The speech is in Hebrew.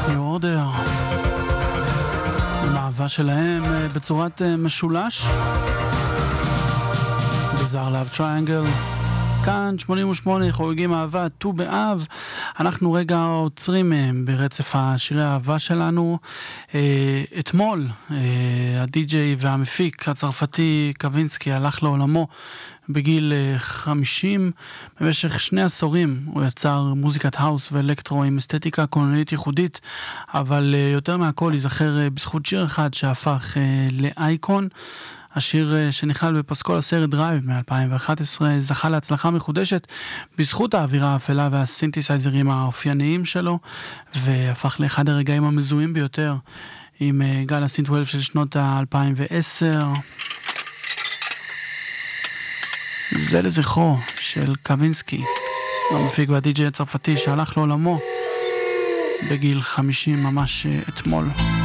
New Order, עם האהבה שלהם בצורת משולש, Bizarre Love Triangle. כאן 88 חוגגים אהבה, ט"ו באב. אנחנו רגע עוצרים ברצף השירי האהבה שלנו. אתמול הדי-ג'יי והמפיק הצרפתי קווינסקי הלך לעולמו בגיל 50. במשך 2 עשורים הוא יצר מוזיקת האוס ואלקטרו עם אסתטיקה קולנועית ייחודית, אבל יותר מהכל ייזכר בזכות שיר אחד שהפך לאייקון. השיר שנכלל בפסקול הסרט דרייב מ-2011 זכה להצלחה מחודשת בזכות האווירה האפלה והסינתסייזרים האופייניים שלו, והפך לאחד הרגעים המזוהים ביותר עם גל הסינט-וייב של שנות ה-2010. זה לזכרו של קווינסקי, המפיק והדי-ג'יי הצרפתי שהלך לעולמו בגיל 50 ממש אתמול.